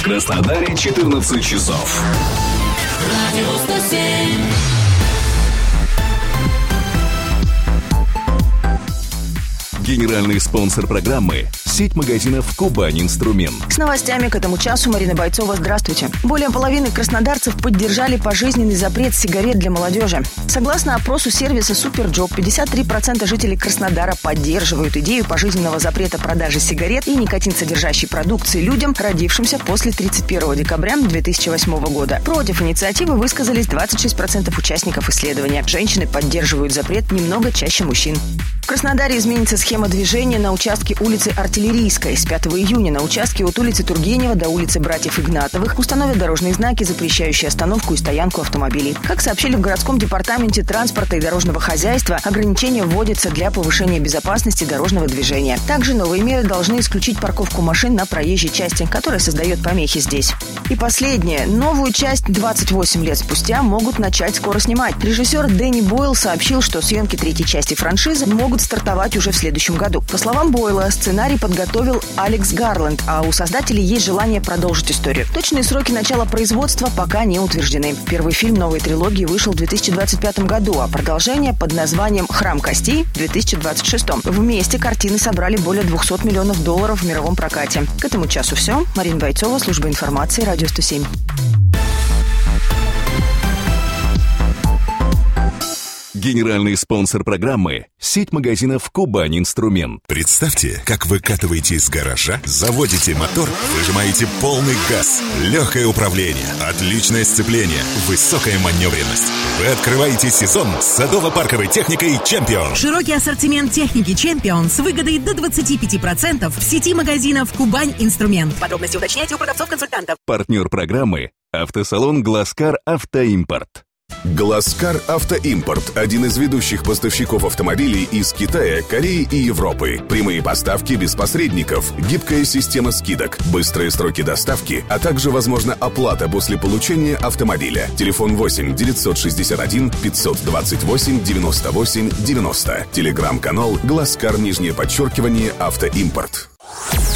В Краснодаре 14 часов. Радио 107. Генеральный спонсор программы – сеть магазинов «Кубань Инструмент». С новостями к этому часу Марина Бойцова. Здравствуйте. Более половины краснодарцев поддержали пожизненный запрет сигарет для молодежи. Согласно опросу сервиса «Суперджоп», 53% жителей Краснодара поддерживают идею пожизненного запрета продажи сигарет и никотин-содержащей продукции людям, родившимся после 31 декабря 2008 года. Против инициативы высказались 26% участников исследования. Женщины поддерживают запрет немного чаще мужчин. В Краснодаре изменится схема движения на участке улицы Артиллерийской. С 5 июня на участке от улицы Тургенева до улицы Братьев Игнатовых установят дорожные знаки, запрещающие остановку и стоянку автомобилей. Как сообщили в городском департаменте транспорта и дорожного хозяйства, ограничения вводятся для повышения безопасности дорожного движения. Также новые меры должны исключить парковку машин на проезжей части, которая создает помехи здесь. И последнее. Новую часть 28 лет спустя могут начать скоро снимать. Режиссер Дэнни Бойл сообщил, что съемки третьей части франшизы могут стартовать уже в следующем году. По словам Бойла, сценарий подготовил Алекс Гарланд, а у создателей есть желание продолжить историю. Точные сроки начала производства пока не утверждены. Первый фильм новой трилогии вышел в 2025 году, а продолжение под названием «Храм костей» в 2026. Вместе картины собрали более $200 миллионов в мировом прокате. К этому часу все. Марина Бойцова, служба информации, Радио 107. Генеральный спонсор программы – сеть магазинов «Кубань Инструмент». Представьте, как вы катываете из гаража, заводите мотор, выжимаете полный газ, легкое управление, отличное сцепление, высокая маневренность. Вы открываете сезон с садово-парковой техникой «Чемпион». Широкий ассортимент техники «Чемпион» с выгодой до 25% в сети магазинов «Кубань Инструмент». Подробности уточняйте у продавцов-консультантов. Партнер программы – автосалон «Гласкар Автоимпорт». Гласкар Автоимпорт – один из ведущих поставщиков автомобилей из Китая, Кореи и Европы. Прямые поставки без посредников, гибкая система скидок, быстрые сроки доставки, а также возможна оплата после получения автомобиля. Телефон 8 961 528 98 90. Телеграм-канал Гласкар _Автоимпорт.